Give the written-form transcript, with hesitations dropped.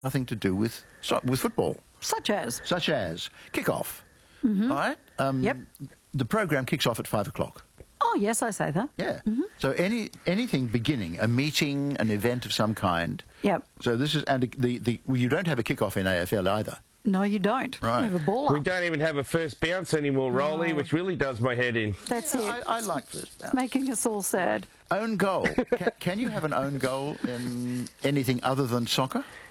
nothing to do with football. Such as? Such as kick-off. All right? Yep. The program kicks off at 5 o'clock. Oh, yes, I say that. Yeah. So anything beginning, a meeting, an event of some kind. Yep. So this is, and you don't have a kick-off in AFL either. No, you don't. Right. You have a ball up. We don't even have a first bounce anymore, Rolly, No. which really does my head in. That's it. I like first bounce. Making us all sad. Own goal. Can you have an own goal in anything other than soccer?